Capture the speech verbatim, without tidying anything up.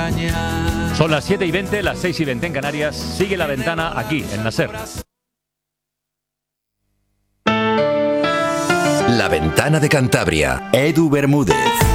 engañar. Son las siete y veinte, las seis y veinte en Canarias. Sigue La Ventana aquí, en la SER. La Ventana de Cantabria. Edu Bermúdez.